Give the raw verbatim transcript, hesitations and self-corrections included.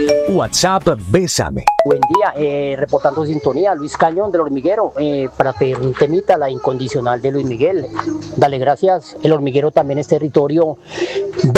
WhatsApp Bésame. Buen día, eh, reportando sintonía, Luis Cañón del Hormiguero, eh, para pedir un temita, La Incondicional de Luis Miguel. Dale gracias, el Hormiguero también es territorio